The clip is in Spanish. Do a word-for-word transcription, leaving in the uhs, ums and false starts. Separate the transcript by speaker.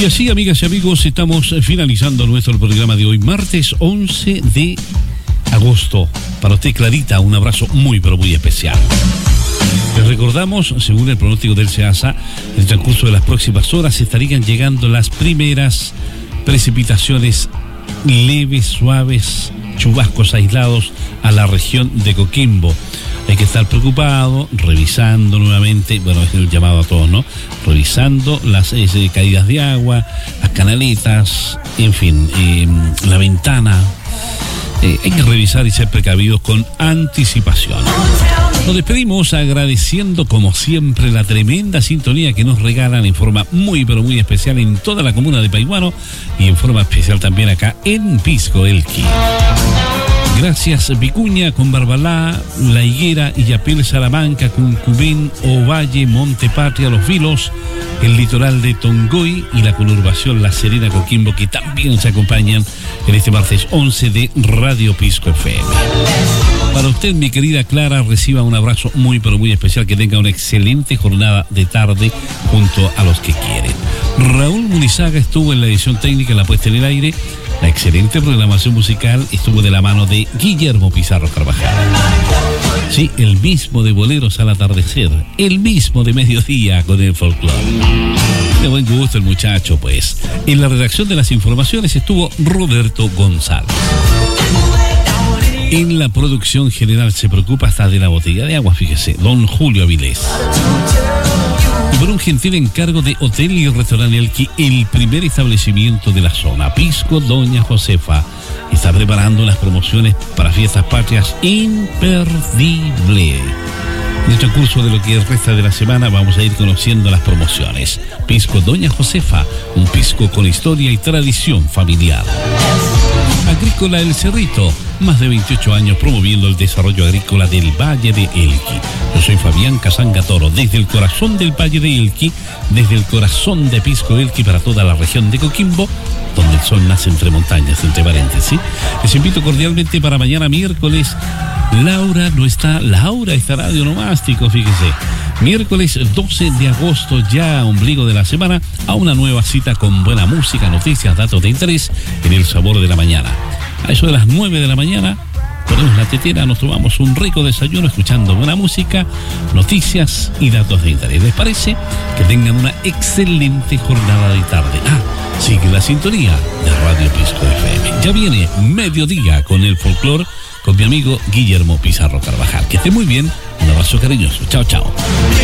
Speaker 1: Y así, amigas y amigos, estamos finalizando nuestro programa de hoy, martes once de agosto. Para usted, Clarita, un abrazo muy, pero muy especial. Les recordamos, según el pronóstico del SEASA, en el transcurso de las próximas horas estarían llegando las primeras precipitaciones leves, suaves, chubascos aislados a la región de Coquimbo. Hay que estar preocupado, revisando nuevamente, bueno, es el llamado a todos, ¿no? Revisando las eh, caídas de agua, las canaletas, en fin, eh, la ventana. Eh, hay que revisar y ser precavidos con anticipación. Nos despedimos agradeciendo como siempre la tremenda sintonía que nos regalan en forma muy pero muy especial en toda la comuna de Paihuano y en forma especial también acá en Pisco Elqui. Gracias Vicuña, con Barbalá, La Higuera, Illapel, Salamanca, Cuncubén, Ovalle, Monte Patria, Los Vilos, el litoral de Tongoy y la conurbación La Serena, Coquimbo, que también se acompañan en este martes once de Radio Pisco F M. Para usted, mi querida Clara, reciba un abrazo muy pero muy especial, que tenga una excelente jornada de tarde junto a los que quieren. Raúl Munizaga estuvo en la edición técnica, en la puesta en el aire. La excelente programación musical estuvo de la mano de Guillermo Pizarro Carvajal. Sí, el mismo de Boleros al Atardecer, el mismo de Mediodía con el folclore. De buen gusto el muchacho, pues. En la redacción de las informaciones estuvo Roberto González. En la producción general se preocupa hasta de la botella de agua, fíjese, don Julio Avilés. Y por un gentil encargo de Hotel y Restaurante Elqui, el primer establecimiento de la zona, Pisco Doña Josefa, está preparando las promociones para fiestas patrias imperdible. En el transcurso de lo que resta de la semana vamos a ir conociendo las promociones. Pisco Doña Josefa, un pisco con historia y tradición familiar. Agrícola El Cerrito, más de veintiocho años promoviendo el desarrollo agrícola del Valle de Elqui. Yo soy Fabián Casanga Toro, desde el corazón del Valle de Elqui, desde el corazón de Pisco Elqui para toda la región de Coquimbo, donde el sol nace entre montañas, entre paréntesis. Les invito cordialmente para mañana miércoles. Laura no está, Laura estará de onomástico, fíjese. Miércoles doce de agosto, ya ombligo de la semana, a una nueva cita con buena música, noticias, datos de interés en El Sabor de la Mañana. A eso de las nueve de la mañana, ponemos la tetera, nos tomamos un rico desayuno escuchando buena música, noticias y datos de interés. ¿Les parece? Que tengan una excelente jornada de tarde. Ah, sigue la sintonía de Radio Pisco F M. Ya viene Mediodía con el folclore, con mi amigo Guillermo Pizarro Carvajal. Que esté muy bien, un abrazo cariñoso. Chao, chao.